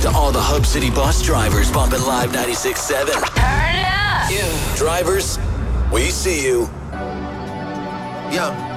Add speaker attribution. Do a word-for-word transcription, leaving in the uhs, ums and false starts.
Speaker 1: to all the Hub City bus drivers bumping Live ninety-six point seven.
Speaker 2: Turn it up!
Speaker 1: Yeah. Drivers, we see you.
Speaker 3: Yeah.